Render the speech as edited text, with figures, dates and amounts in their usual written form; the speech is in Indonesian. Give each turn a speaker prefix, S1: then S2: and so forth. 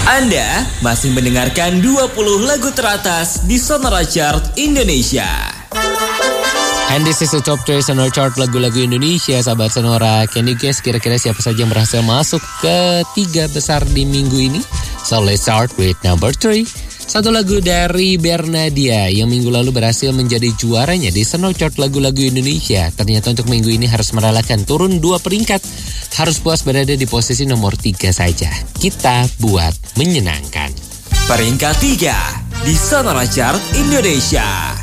S1: Anda masih mendengarkan 20 lagu teratas di Sonora Chart Indonesia.
S2: And this is the top 3 Sonora Chart lagu-lagu Indonesia, sahabat Sonora. Can you guess kira-kira siapa saja yang berhasil masuk ke 3 besar di minggu ini? So let's start with number 3. Satu lagu dari Bernadia yang minggu lalu berhasil menjadi juaranya di Sonora Chart lagu-lagu Indonesia. Ternyata untuk minggu ini harus merelakan turun 2 peringkat. Harus puas berada di posisi nomor 3 saja. Kita buat menyenangkan.
S1: Peringkat 3 di Sonora Chart Indonesia.